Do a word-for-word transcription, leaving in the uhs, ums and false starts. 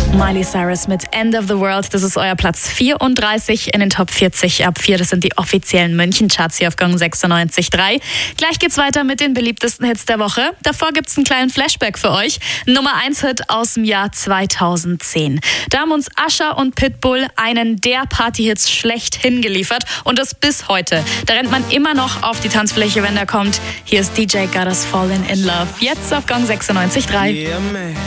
Miley Cyrus mit End of the World. Das ist euer Platz vierunddreißig in den Top vierzig ab vier. Das sind die offiziellen München-Charts hier auf Gong sechsundneunzig Komma drei. Gleich geht's weiter mit den beliebtesten Hits der Woche. Davor gibt's einen kleinen Flashback für euch. Nummer eins Hit aus dem Jahr zweitausendzehn. Da haben uns Usher und Pitbull einen der Party-Hits schlechthin geliefert. Und das bis heute. Da rennt man immer noch auf die Tanzfläche, wenn der kommt. Hier ist D J Got Us Fallen in Love. Jetzt auf Gong sechsundneunzig Komma drei. Yeah, man.